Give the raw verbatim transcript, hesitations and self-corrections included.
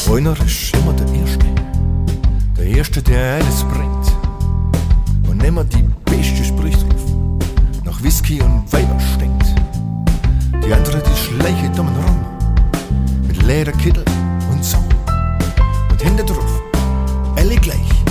Einer ist immer der Erste, der Erste, der alles bringt. Und immer die beste Sprüchtruf, nach Whisky und Weiber stinkt. Die andere, die schleicht um rum, mit Lederkittel und so. Und hinter drauf